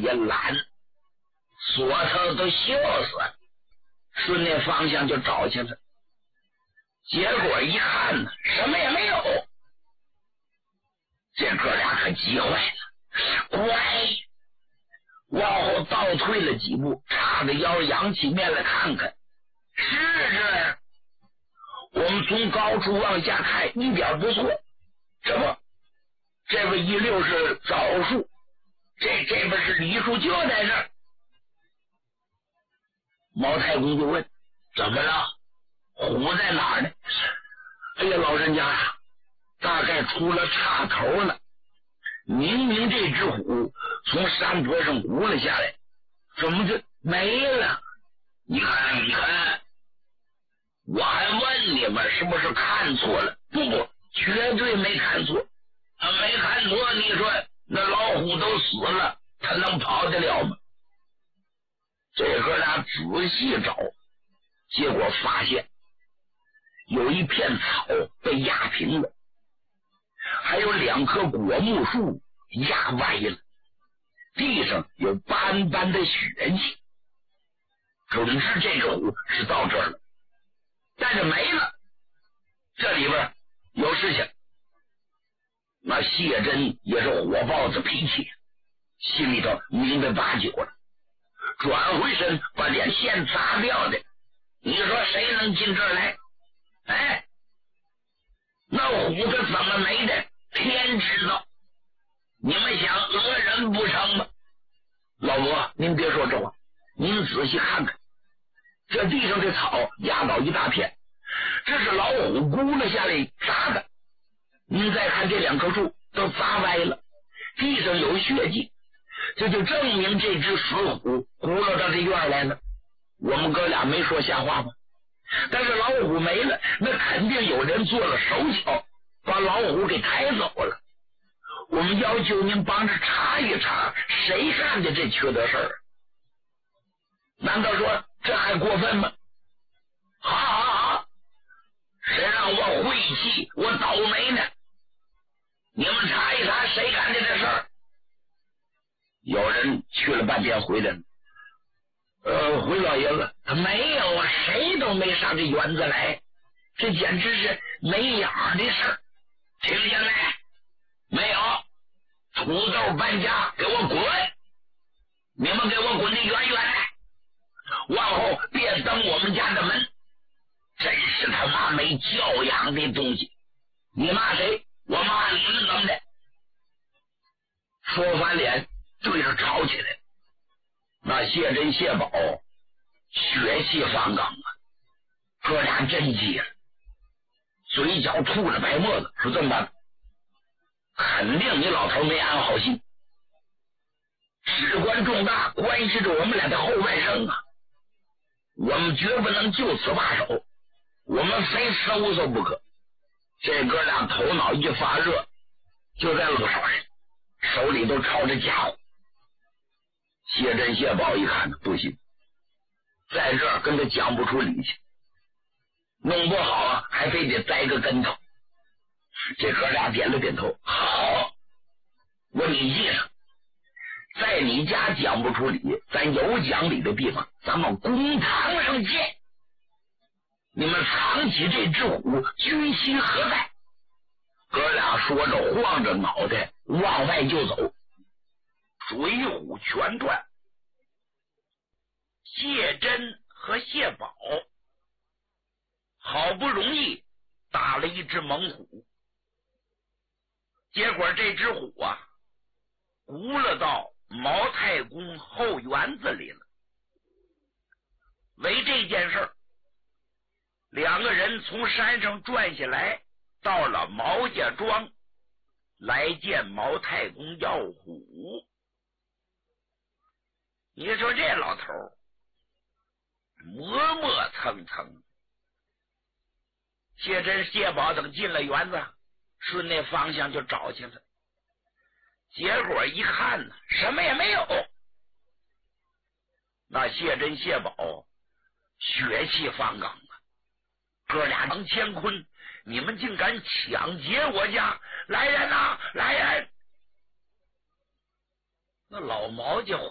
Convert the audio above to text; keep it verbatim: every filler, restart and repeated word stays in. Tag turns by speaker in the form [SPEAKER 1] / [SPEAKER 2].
[SPEAKER 1] 也懒，锁头都锈死了，顺那方向就找去了。结果一看呢，什么也没有。这哥俩可急坏了，乖，往后倒退了几步，叉着腰仰起面来看看，是这样。我们从高处往下看，一点不错。这不，这边一溜是枣树，这这边是梨树，就在这儿。毛太公就问：怎么了？虎在哪儿呢？哎呀，老人家呀，大概出了岔头了。明明这只虎从山坡上轱了下来，怎么就没了？你看，你看，我还问你们是不是看错了？不不，绝对没看错。啊，没看错，你说那老虎都死了，他能跑得了吗？这哥俩仔细找，结果发现有一片草被压平了，还有两棵果木树压歪了，地上有斑斑的血迹。总之这个虎是到这儿了，但是没了。这里边有事情。那谢珍也是火爆子脾气，心里头明白八九了，转回身把脸线砸掉的。你说谁能进这儿来？哎，那虎子怎么没的？天知道。你们想讹人不成吗？老伯，您别说这话，您仔细看看，这地上的草压倒一大片，这是老虎轱了下来砸的。您再看这两棵树都砸歪了，地上有血迹，这就证明这只死虎轱辘到这院来了。我们哥俩没说瞎话吧？但是老虎没了，那肯定有人做了手脚，把老虎给抬走了。我们要求您帮着查一查，谁干的这缺德事儿？难道说这还过分吗？好好好，谁让我晦气，我倒霉呢？你们查一查谁干的这事儿？有人去了半天回来了，呃，回老爷子，他没有啊，谁都没上这园子来，这简直是没样的事儿。听见没？没有，土豆搬家，给我滚！你们给我滚得远远的，往后别登我们家的门。真是他妈没教养的东西！你骂谁？我骂你们，怎么的？说翻脸对着吵起来。那谢珍谢宝血气方刚啊，哥俩真急了，嘴角吐了白沫子，说这么办？肯定你老头没安好心，事关重大，关系着我们俩的后半生啊，我们绝不能就此罢手，我们非收收不可。这哥俩头脑一发热，就在路上，手里都抄着家伙。谢珍谢宝一看不行，在这儿跟他讲不出理去，弄不好啊还非得栽个跟头。这哥俩点了点头，好，我你记上，在你家讲不出理，咱有讲理的地方，咱们公堂上见。你们藏起这只虎，居心何在？哥俩说着，晃着脑袋往外就走，水浒全传。谢珍和谢宝好不容易打了一只猛虎，结果这只虎啊轱了到毛太公后园子里了。为这件事儿，两个人从山上转下来，到了毛家庄来见毛太公要虎。你说这老头磨磨蹭蹭，谢珍谢宝等进了园子，顺那方向就找去了，结果一看呢，什么也没有。那谢珍谢宝血气方刚啊，哥俩当乾坤，你们竟敢抢劫我家！来人呐、啊，来人！那老毛家